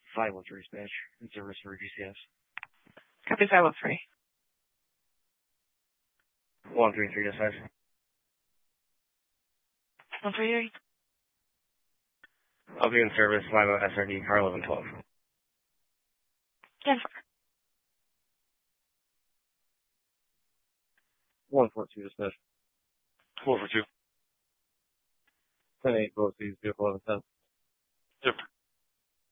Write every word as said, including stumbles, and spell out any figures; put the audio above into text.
five one three dispatch. In service for G C S. Copy five oh three. one three three dispatch. one three three. I'll be in service, five S R D, car eleven twelve. ten one four two dispatch. four for two. ten eight, both these, vehicle eleven ten. Yep.